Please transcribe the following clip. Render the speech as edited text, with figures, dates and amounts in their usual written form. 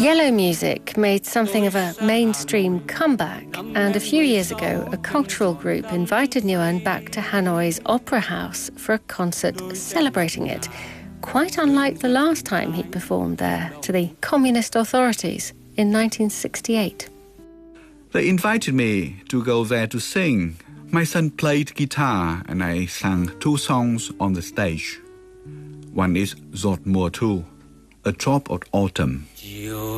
Yellow music made something of a mainstream comeback, and a few years ago, a cultural group invited Nguyen back to Hanoi's Opera House for a concert celebrating it, quite unlike the last time he performed there to the communist authorities in 1968. They invited me to go there to sing. My son played guitar and I sang 2 songs on the stage. One is Giọt mùa thu, A Drop of Autumn.